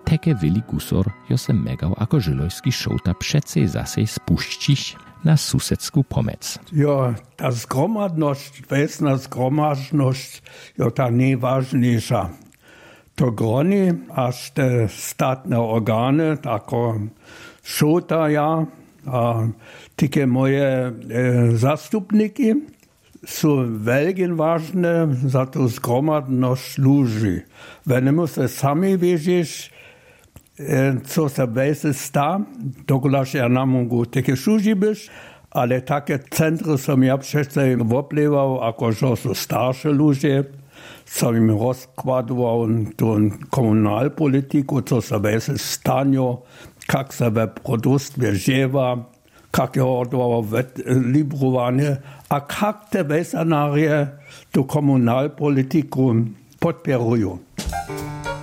teke wili gusor jo se megał ako żylojski šouta přece zase spuścić na susedsku pomec. Jo, ta zgromadność, wesna zgromadność, jo ta najważniejsza. To groni, aż te statne organy, tako šouta ja, a tike moje zastupniki, są wielkie ważne za tą zgromadność ludzi. Wenn se sami wiedzieć, co se wese sta, dokulaż ja nam mógł takie służy być, ale takie centry som ja przecież woplewał, jako że są starsze ludzie, som im rozkładował tą komunalpolitiku, co se wese stanio, jak se we produkstwie żywa, jak je odwołał librowanie, a jak te wesenarie tą komunalpolitiku podpierują.